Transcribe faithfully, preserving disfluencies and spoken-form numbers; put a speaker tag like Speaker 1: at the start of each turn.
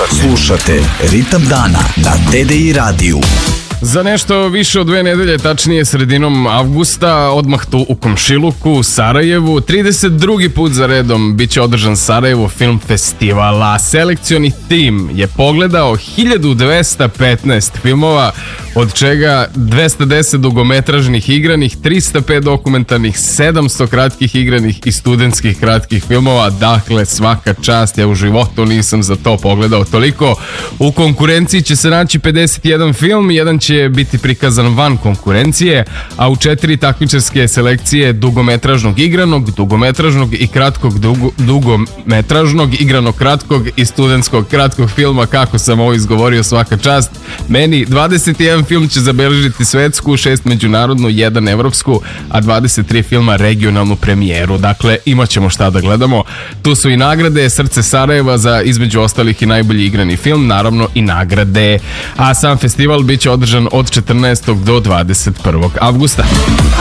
Speaker 1: Slušate Ritam dana na T D I radiju.
Speaker 2: Za nešto više od dve nedelje, tačnije sredinom avgusta, odmah tu u komšiluku u Sarajevu, trideset drugi put za redom biće održan Sarajevo Film Festival, a selekcioni tim je pogledao hiljadu dvesta petnaest filmova, od čega dvesta deset dugometražnih igranih, trista pet dokumentarnih, sedamsto kratkih igranih i studentskih kratkih filmova. Dakle, svaka čast, ja u životu nisam za to pogledao toliko. U konkurenciji će se naći pedeset jedan film, jedan će biti prikazan van konkurencije, a u četiri takmičarske selekcije dugometražnog igranog, dugometražnog i kratkog dugo, dugometražnog, igranog kratkog i studentskog kratkog filma. Kako sam ovo izgovorio, svaka čast meni. dvadeset jedan film će zabeležiti svetsku, šest međunarodnu, jedan evropsku, a dvadeset tri filma regionalnu premijeru. Dakle, imat ćemo šta da gledamo. Tu su i nagrade Srce Sarajeva za između ostalih i najbolji igrani film, naravno i nagrade. A sam festival biće održan od četrnaestog do dvadeset prvog avgusta.